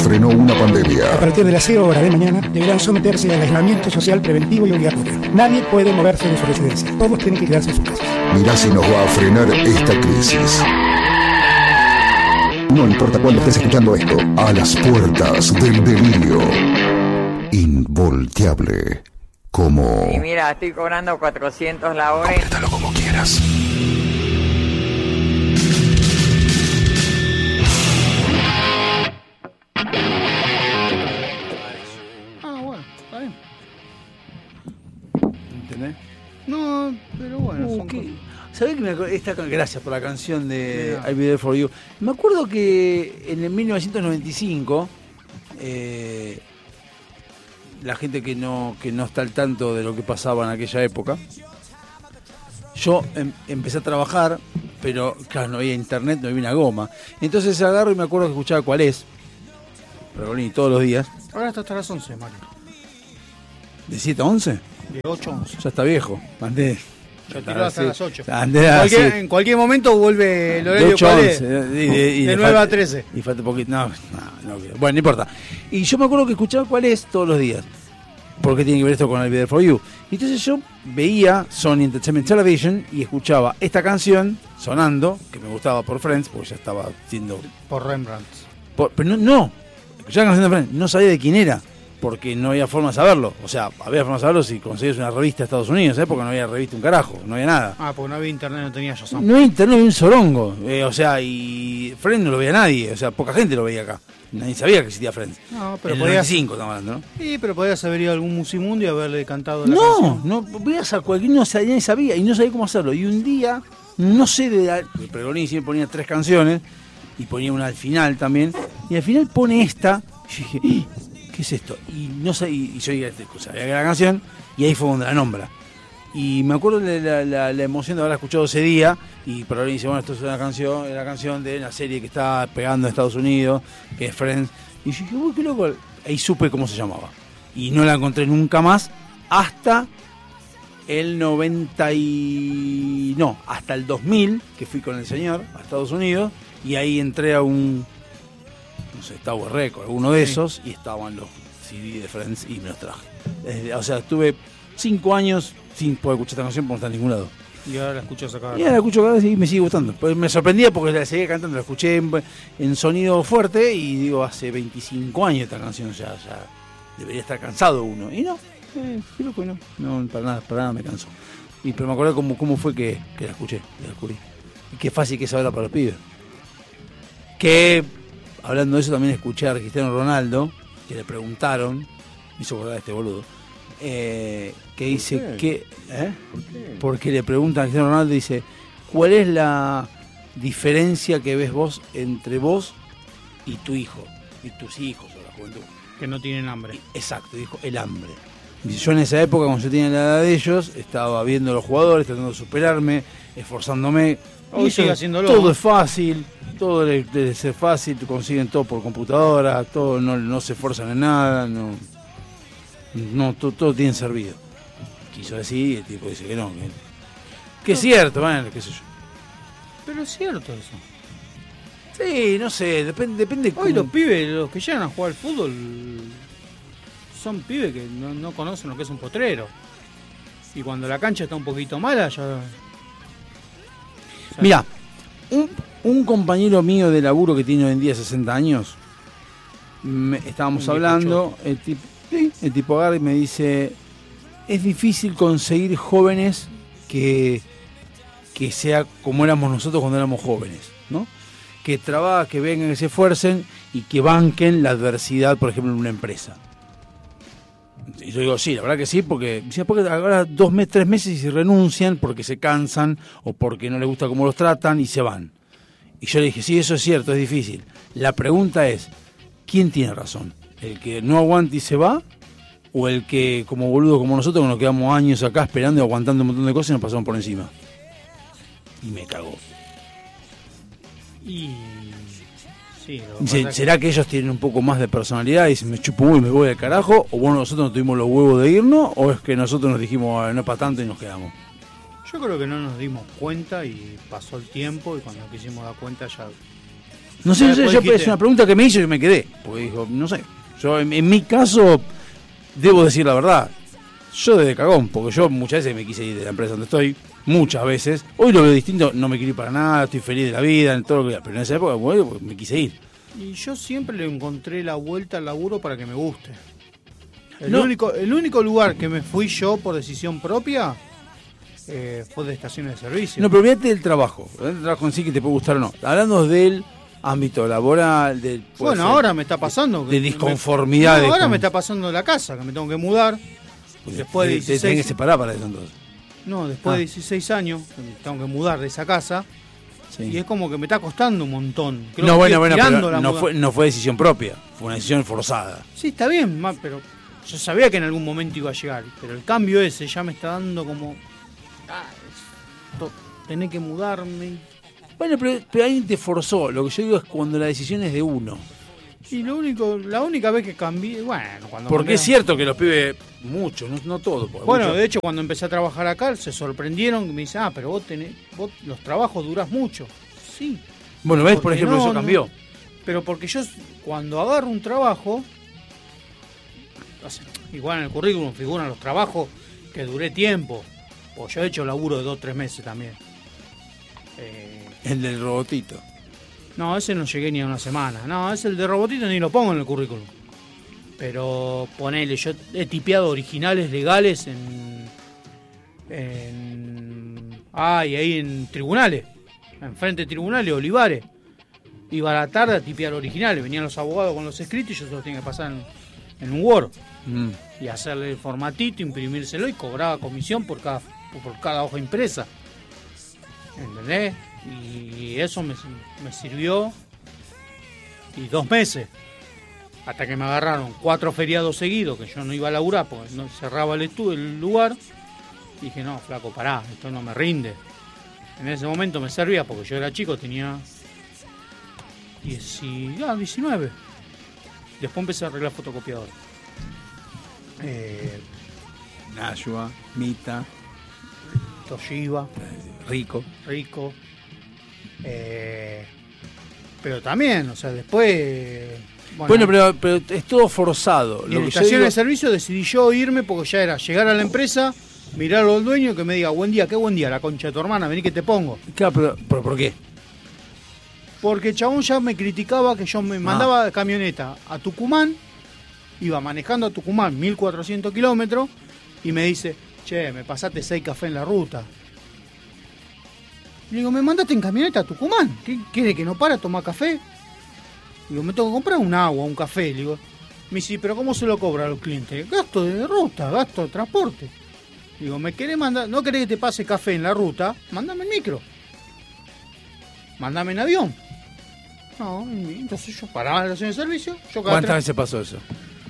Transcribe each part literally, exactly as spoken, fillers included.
frenó una pandemia. A partir de las cero horas de mañana deberán someterse al aislamiento social preventivo y obligatorio. Nadie puede moverse de su residencia. Todos tienen que quedarse en sus casas. Mirá si nos va a frenar esta crisis. No importa cuándo estés escuchando esto, a las puertas del delirio. Involteable. Como... Y mira, estoy cobrando cuatrocientos la hora. Conviértalo como quieras. Ah, bueno, está bien. ¿Entendés? No, pero bueno, Uh, son ¿qué? cosas. ¿Sabés que me acuerdo? Esta, gracias por la canción de Mirá. I'll Be There For You. Me acuerdo que en el mil novecientos noventa y cinco, eh, la gente que no, que no está al tanto de lo que pasaba en aquella época, yo em, empecé a trabajar, pero claro, no había internet, no había una goma. Entonces agarro y me acuerdo que escuchaba Cuál es, Pergolini todos los días, Ahora está hasta las once, Mario. de siete a once. De ocho a once. Ya está viejo, andé. Yo tiró hasta sí. las ocho. Andé En así. cualquier, en cualquier momento vuelve el De horario ocho a cuál once, es. y de, y De le nueve falta- a trece. Y falta poquito. No, no, no, bueno, no importa. Y yo me acuerdo que escuchaba Cuál es todos los días. ¿Por qué tiene que ver esto con I'll Be There For You? Y entonces yo veía Sony Entertainment Television y escuchaba esta canción sonando, que me gustaba por Friends, porque ya estaba siendo... Por Rembrandt. por- pero no, no, escuchaba la canción de Friends, no sabía de quién era, porque no había forma de saberlo. O sea, había forma de saberlo si conseguías una revista de Estados Unidos, ¿eh? Porque no había revista un carajo, no había nada. Ah, porque no había internet, no tenía Shazam. No había internet, no había un sorongo. Eh, o sea, y Friends no lo veía nadie. O sea, poca gente lo veía acá. Nadie sabía que existía Friends. No, pero en el podías, noventa y cinco estamos hablando, ¿no? sí, pero podías haber ido a algún musimundo y haberle cantado la No, canción. no, veías a cualquier, no sabía, nadie sabía y no sabía cómo hacerlo. Y un día, no sé, de la, porque Pergolini siempre ponía tres canciones y ponía una al final también. Y al final pone esta. Y yo dije, "¿Eh? ¿Qué es esto?" Y no sé, y, y yo dije, sabía que era la canción y ahí fue donde la nombra. Y me acuerdo de la, la, la emoción de haberla escuchado ese día. Y Pergolini dice, bueno, esto es una canción, es la canción de la serie que está pegando en Estados Unidos, que es Friends. Y yo dije, uy, qué loco. Ahí supe cómo se llamaba. Y no la encontré nunca más hasta el noventa y... No, hasta el dos mil, que fui con el señor a Estados Unidos. Y ahí entré a un... No sé, Tower Record, alguno de Sí. esos. Y estaban los C D de Friends y me los traje. Desde- o sea, estuve cinco años sin poder escuchar esta canción porque no está en ningún lado. Y ahora la escuchas acá. Y ahora la escucho cada vez y me sigue gustando. Pues me sorprendía porque la seguía cantando, la escuché en, en sonido fuerte y digo, hace veinticinco años esta canción ya, ya debería estar cansado uno. Y no, eh, qué loco, y no, no, para nada, para nada me canso. Y pero me acordé cómo, cómo fue que, que la escuché, la descubrí. Y qué fácil que es ahora para los pibes. Que, hablando de eso, también escuché a Cristiano Ronaldo, que le preguntaron, me hizo acordar de este boludo, eh, que dice que... ¿eh? ¿Por qué? Porque le preguntan a Cristiano Ronaldo, dice, ¿cuál es la diferencia que ves vos entre vos y tu hijo? Y tus hijos o la juventud. Que no tienen hambre. Exacto, dijo, el hambre. Dice, yo en esa época, cuando yo tenía la edad de ellos, estaba viendo a los jugadores, tratando de superarme, esforzándome. Hoy eso- sigue haciéndolo. Todo es fácil, todo les, les es fácil, consiguen todo por computadora, todo no, no se esfuerzan en nada, no, no todo, todo tiene servido. Quiso decir y el tipo dice que no, que, que es cierto, bueno, qué sé yo. Pero es cierto eso. Sí, no sé, depende, depende Hoy cómo- los pibes, los que llegan a jugar al fútbol, son pibes que no, no conocen lo que es un potrero. Y cuando la cancha está un poquito mala, ya... o sea, Mirá, un, un compañero mío de laburo que tiene hoy en día sesenta años, me- estábamos Un hablando, el tipo, sí, el tipo agarra y me dice, es difícil conseguir jóvenes que, que sea como éramos nosotros cuando éramos jóvenes, ¿no? Que trabajen, que vengan, que se esfuercen y que banquen la adversidad, por ejemplo, en una empresa. Y yo digo, sí, la verdad que sí, porque, dice, porque ahora dos meses, tres meses y renuncian porque se cansan o porque no les gusta cómo los tratan y se van. Y yo le dije, sí, eso es cierto, es difícil. La pregunta es, ¿quién tiene razón? ¿El que no aguanta y se va? ¿O el que, como boludo como nosotros, que nos quedamos años acá esperando y aguantando un montón de cosas y nos pasamos por encima? Y me cagó. Y... Sí, lo que Dice, pasa es ¿será que ellos tienen un poco más de personalidad y se me chupo y me voy al carajo? ¿O bueno, nosotros no tuvimos los huevos de irnos? ¿O es que nosotros nos dijimos, "Ah, no es para tanto" y nos quedamos? que yo creo que no nos dimos cuenta y pasó el tiempo y cuando quisimos dar cuenta ya No sé, no sé, Vos yo, dijiste- es una pregunta que me hizo y me quedé. Porque dijo, no sé. Yo, en, en mi caso, debo decir la verdad. Yo desde cagón, porque yo muchas veces me quise ir de la empresa donde estoy. Muchas veces. Hoy lo veo distinto, no me quiero ir para nada, estoy feliz de la vida, en todo lo que. Pero en esa época, bueno, me quise ir. Y yo siempre le encontré la vuelta al laburo para que me guste. El, No. único, el único lugar que me fui yo por decisión propia eh, fue de estaciones de servicio. No, pero fíjate del trabajo. El trabajo en sí que te puede gustar o no. Hablando del ámbito laboral, del. puede bueno, ser, ahora me está pasando. de que- disconformidad, Me, de no, ahora con- me está pasando en la casa, que me tengo que mudar. Después de te, te tenés que dieciséis, separar para eso entonces. no, después Ah. de dieciséis años, que me tengo que mudar de esa casa. Sí. Y es como que me está costando un montón. Creo No, que bueno, estoy bueno, tirando pero la no muda- fue, no fue decisión propia, fue una decisión forzada. Sí, está bien, ma, pero yo sabía que en algún momento iba a llegar. Pero el cambio ese ya me está dando como. Ah, esto, tener que mudarme. Bueno, pero, pero alguien te forzó. Lo que yo digo es cuando la decisión es de uno. Y lo único, la única vez que cambié, bueno, cuando Porque cambié- es cierto que los pibes, muchos, no, no todos. porque Bueno, muchos- de hecho, cuando empecé a trabajar acá, se sorprendieron que me dicen, ah, pero vos tenés, vos los trabajos durás mucho. Sí. bueno, ves, por porque ejemplo, no, eso no. cambió. Pero porque yo, cuando agarro un trabajo, o sea, igual en el currículum figuran los trabajos que duré tiempo. Pues yo he hecho laburo de dos o tres meses también. Eh, El del robotito. no, ese no llegué ni a una semana. No, ese el de robotito ni lo pongo en el currículum. Pero ponele, yo he tipeado originales legales en. en ah, y ahí en tribunales. Enfrente de tribunales, Olivares. Iba a la tarde a tipear originales. Venían los abogados con los escritos y yo se los tenía que pasar en, en un Word. Mm. Y hacerle el formatito, imprimírselo y cobraba comisión por cada, por cada hoja impresa. ¿Entendés? Y eso me, me sirvió. Y dos meses. Hasta que me agarraron cuatro feriados seguidos, que yo no iba a laburar porque no cerraba el, estu- el lugar. Y dije, no, flaco, pará, esto no me rinde. En ese momento me servía porque yo era chico, tenía diez y- ah, diecinueve. Después empecé a arreglar fotocopiador. Eh, Nashua, Mita, Toshiba, Rico. Rico. Eh, pero también, o sea, después. Bueno, pero, pero es todo forzado. Y Lo en que yo estación digo- de servicio decidí yo irme porque ya era llegar a la empresa, mirarlo al dueño y que me diga, buen día, qué buen día, la concha de tu hermana, vení que te pongo. Claro, pero, pero ¿por qué? Porque el chabón ya me criticaba que yo me mandaba camioneta a Tucumán, iba manejando a Tucumán mil cuatrocientos kilómetros y me dice, che, me pasaste seis cafés en la ruta. Le digo, me mandaste en camioneta a Tucumán, ¿qué quiere que no para a tomar café? Digo, me tengo que comprar un agua, un café. Le digo, me dice, pero ¿cómo se lo cobra a los clientes? Gasto de ruta, gasto de transporte. Digo, ¿me querés mandar? ¿No querés que te pase café en la ruta? Mándame en micro. Mándame en avión. No, y entonces yo paraba en la estación de servicio. Yo cada ¿Cuántas tres- veces pasó eso?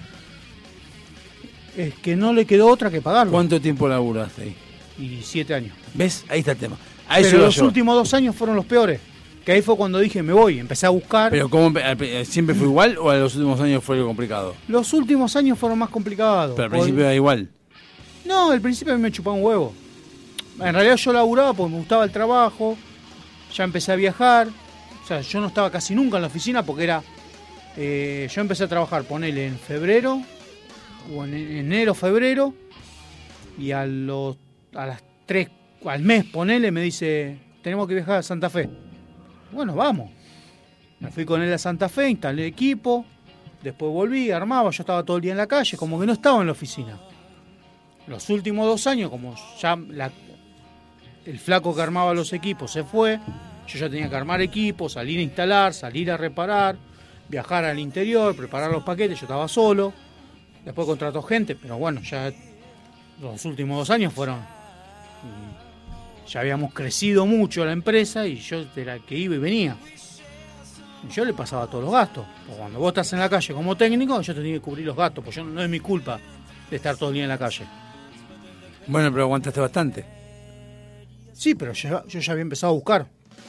Es que no le quedó otra que pagarlo. ¿Cuánto tiempo laburaste ahí? Y siete años. ¿Ves? Ahí está el tema. A eso Pero iba los yo. últimos dos años fueron los peores. Que ahí fue cuando dije, me voy. Empecé a buscar. Pero ¿cómo, empe- al pri- ¿siempre fue igual o en los últimos años fue algo complicado? Los últimos años fueron más complicados. Pero al Porque- principio era igual. No, al principio a mí me chupaba un huevo. En realidad yo laburaba porque me gustaba el trabajo. Ya empecé a viajar. O sea, yo no estaba casi nunca en la oficina porque era... eh, yo empecé a trabajar, ponele, en febrero. O en enero, febrero. Y a los a las tres, al mes, ponele, me dice, tenemos que viajar a Santa Fe. Bueno, vamos. Me fui con él a Santa Fe, instalé equipo. Después volví, armaba, yo estaba todo el día en la calle, como que no estaba en la oficina. Los últimos dos años, como ya la- el flaco que armaba los equipos se fue, yo ya tenía que armar equipos, salir a instalar, salir a reparar, viajar al interior, preparar los paquetes, yo estaba solo. Después contrató gente, pero bueno, ya los últimos dos años fueron... y ya habíamos crecido mucho la empresa y yo era el que iba y venía. Y yo le pasaba todos los gastos. Porque cuando vos estás en la calle como técnico, yo te tenía que cubrir los gastos, porque yo, no es mi culpa de estar todo el día en la calle. Bueno, pero aguantaste bastante. Sí, pero ya- yo ya había empezado a buscar.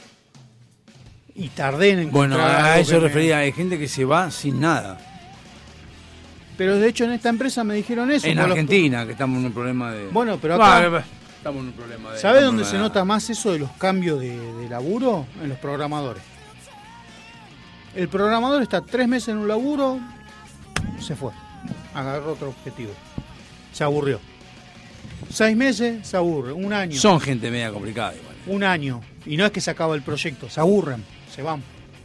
Y tardé en encontrar Bueno, a algo eso que me- refería. Hay gente que se va sin nada. Pero de hecho en esta empresa me dijeron eso. En por los- Argentina, que estamos en un problema de... Bueno, pero acá- Bueno, estamos en un problema de... ¿Sabés estamos dónde en se una- nota más eso de los cambios de, de laburo? En los programadores. El programador está tres meses en un laburo, se fue, agarró otro objetivo, se aburrió. Seis meses, se aburre, un año. Son gente media complicada igual. Un año, y no es que se acaba el proyecto, se aburren, se van.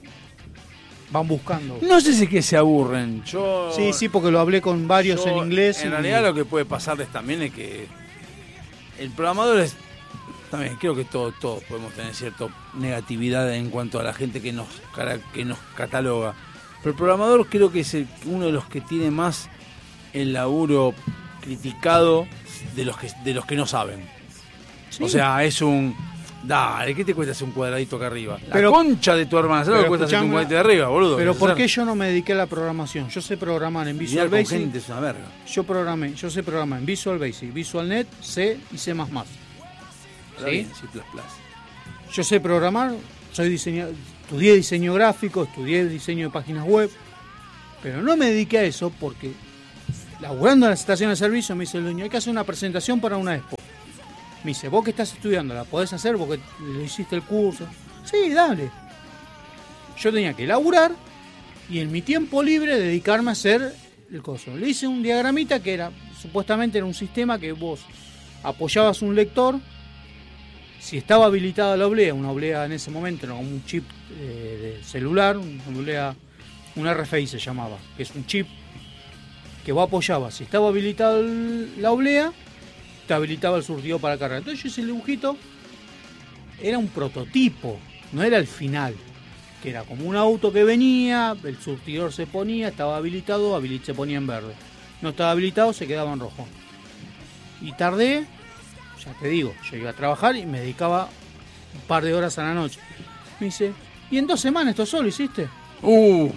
Van buscando. No sé si es que se aburren. Yo, Sí, sí, porque lo hablé con varios yo, en inglés. En y- realidad lo que puede pasarles también es que el programador es... También creo que todos todos podemos tener cierta negatividad en cuanto a la gente que nos cara- que nos cataloga. Pero el programador creo que es el- uno de los que tiene más el laburo criticado de los que de los que no saben. Sí. O sea, es un... Dale, ¿qué te cuesta hacer un cuadradito acá arriba? La Pero- concha de tu hermana, ¿sabes lo que pero cuesta hacer un escuchame, cuadradito de arriba, boludo? Pero ¿por Hacer- qué yo no me dediqué a la programación? Yo sé programar en Visual Lidiar con Basic. gente es una verga. Yo programé, yo sé programar en Visual Basic, VisualNet, C y C++. Está ¿Sí? bien, C plus plus. Yo sé programar, soy diseñador, estudié diseño gráfico, estudié diseño de páginas web, pero no me dediqué a eso porque laburando en la estación de servicio me dice el dueño, hay que hacer una presentación para una expo. Me dice, vos que estás estudiando, ¿la podés hacer porque le hiciste el curso? Sí, dale. Yo tenía que laburar y en mi tiempo libre dedicarme a hacer el coso. Le hice un diagramita que era, supuestamente era un sistema que vos apoyabas un lector. Si estaba habilitada la oblea, una oblea en ese momento era como un chip eh, de celular, una oblea, un R F I se llamaba, que es un chip que vos apoyabas. Si estaba habilitada la oblea, te habilitaba el surtidor para cargar. Entonces yo hice el dibujito, era un prototipo, no era el final, que era como un auto que venía, el surtidor se ponía, estaba habilitado, habili- se ponía en verde. No estaba habilitado, se quedaba en rojo. Y tardé, ya te digo, yo iba a trabajar y me dedicaba un par de horas a la noche. Me dice, ¿y en dos semanas esto solo hiciste? Uh,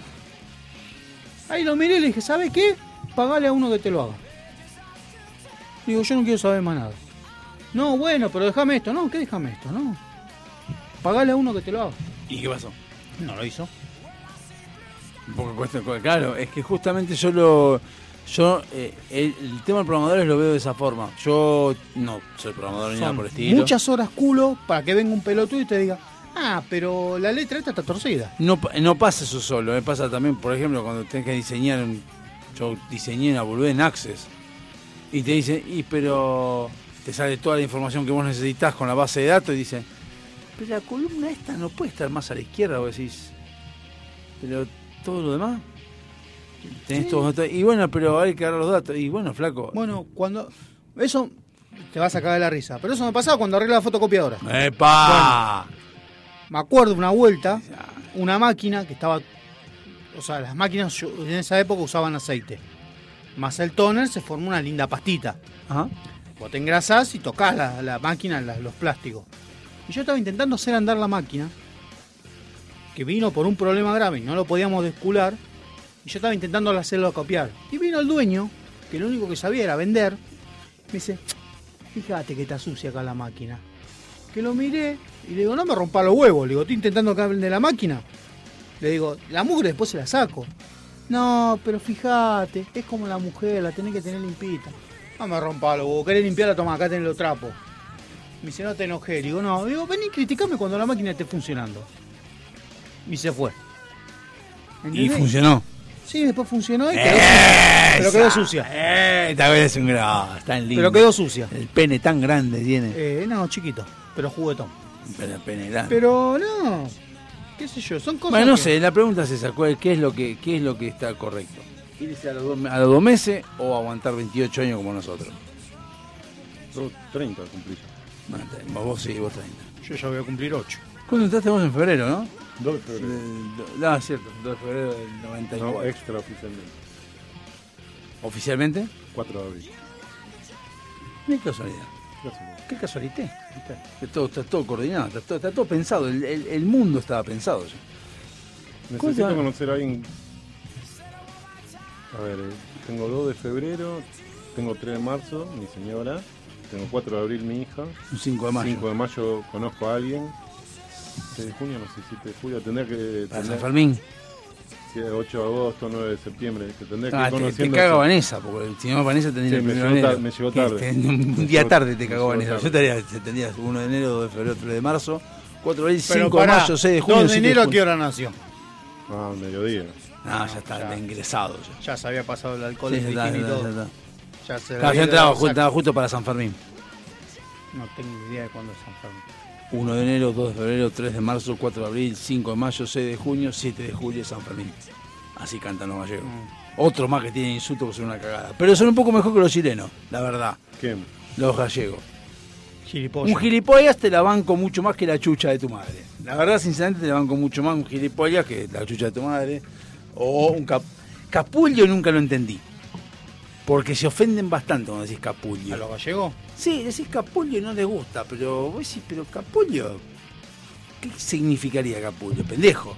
Ahí lo miré y le dije, ¿sabes qué? Pagale a uno que te lo haga. Digo, yo no quiero saber más nada. No, bueno, pero déjame esto. No, ¿qué déjame esto? No. Pagale a uno que te lo haga. ¿y qué pasó? No lo hizo. Un poco cuesta, claro, es que justamente yo lo... Yo, eh, el, el tema de programadores lo veo de esa forma. Yo no soy programador ni nada Son por el estilo. muchas horas culo para que venga un pelotudo y te diga, ah, pero la letra esta está torcida. No, pa- no pasa eso solo, me pasa también, por ejemplo, cuando tenés que diseñar, un- yo diseñé una boludez en Access y te dice, y pero te sale toda la información que vos necesitas con la base de datos y dice, pero la columna esta no puede estar más a la izquierda, vos decís, pero todo lo demás, tenés Sí. todos los datos, y bueno, pero hay que dar los datos, y bueno, flaco, Bueno, cuando... Eso te vas a sacar de la risa. Pero eso me pasaba cuando arreglaba la fotocopiadora. ¡epa! Me acuerdo una vuelta, una máquina que estaba... O sea, las máquinas yo- en esa época usaban aceite. Más el toner se formó una linda pastita. Ajá. Vos te engrasás y tocás la, la máquina, la- los plásticos. Y yo estaba intentando hacer andar la máquina, que vino por un problema grave y no lo podíamos descular. Y yo estaba intentando hacerlo copiar. Y vino el dueño, que lo único que sabía era vender. Me dice, fíjate que está sucia acá la máquina. Que lo miré y le digo, no me rompa los huevos. Le digo, estoy intentando que hable de la máquina. Le digo, la mugre después se la saco. No, pero fíjate, es como la mujer, la tenés que tener limpita. No me rompa los huevos, querés limpiarla, toma, acá tenés los trapos. Me dice, no te enojé. Le digo, no, digo, vení, criticame cuando la máquina esté funcionando. Y se fue. Y ¿Entendés? funcionó. Sí, después funcionó y quedó sucia. Pero quedó sucia. Eh, esta vez es un grado, está lindo. Pero quedó sucia. El pene tan grande tiene. Eh, no, chiquito, pero juguetón. Pero el pene grande. Pero no, qué sé yo, son cosas Bueno, no que- sé, la pregunta es esa, ¿cuál- ¿qué es lo que qué es lo que está correcto? ¿Irse a los, dos, a los dos meses o aguantar veintiocho años como nosotros? Yo treinta cumplí. Bueno, está- vos sí, vos treinta. Yo ya voy a cumplir ocho. ¿Cuándo entraste vos en febrero, no? dos de febrero. Del- No, es cierto, dos de febrero del noventa y cuatro. No, extra oficialmente. ¿Oficialmente? cuatro de abril. Qué casualidad. Gracias. Qué casualidad. ¿Viste? Que todo, está todo coordinado, está todo, está todo pensado. El, el- el mundo estaba pensado ya. Necesito Cosa- conocer a alguien. A ver, eh, tengo dos de febrero, tengo tres de marzo, mi señora, tengo cuatro de abril, mi hija, Un cinco de mayo. cinco de mayo conozco a alguien, seis de junio, no sé, siete de julio, tendría que. Para San Tendría, Fermín. sí, ocho de agosto, nueve de septiembre, que tendría que Ah, ir te, te conociendo. caga eso. Vanessa, porque si no Vanessa tendría Sí, el me primero llegó de enero. tar- me llegó Que tarde. este, Un Me día llegó- tarde te me cagó llegó Vanessa. tarde. Yo tendría, tendrías uno de enero, dos de febrero, tres de marzo, cuatro de abril, Pero cinco de pará, mayo, seis de junio, dos de siete enero, ¿a junio. qué hora nació? Ah, mediodía. No, ya está ya. ingresado. Ya. Ya se había pasado el alcohol, Sí, el ya está, bikini y ya todo. está, ya está. Ya se Claro, yo había entraba, dado ju- saco. entraba justo para San Fermín. No tengo idea de cuándo es San Fermín. uno de enero, dos de febrero, tres de marzo, cuatro de abril, cinco de mayo, seis de junio, siete de julio, San Fermín. Así cantan los gallegos. Mm. Otro más que tienen insultos que son una cagada. Pero son un poco mejor que los chilenos, la verdad. ¿Quién? Los gallegos. Gilipollas. Un gilipollas te la banco mucho más que la chucha de tu madre. La verdad, sinceramente, te la banco mucho más un gilipollas que la chucha de tu madre. O un cap capullo nunca lo entendí. Porque se ofenden bastante cuando decís capullo. ¿A los gallegos? Sí, decís capullo y no les gusta, pero vos decís, pero capullo, ¿qué significaría capullo? Pendejo.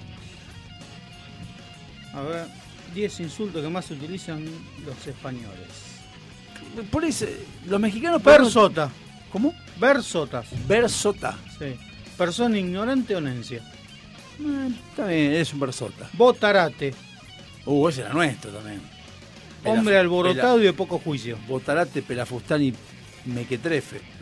A ver, diez insultos que más utilizan los españoles. Por eso, los mexicanos... Persota. ¿Cómo? Versotas. Versota. Sí. Persona ignorante o nencia. Eh, está bien, es un versota. Botarate. Uh, ese era nuestro también. Hombre Pelaf- alborotado y de poco juicio. Botarate, pelafustán y mequetrefe.